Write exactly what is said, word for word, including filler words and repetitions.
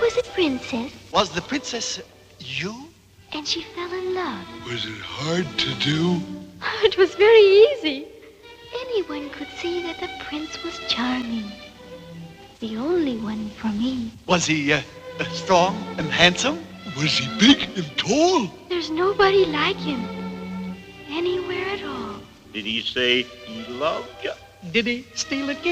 was a princess. Was the princess you? And she fell in love. Was it hard to do? It was very easy. Anyone could see that the prince was charming. The only one for me. Was he uh, uh, strong and handsome? Was he big and tall? There's nobody like him. Anywhere at all. Did he say he loved you? Did he steal a kiss?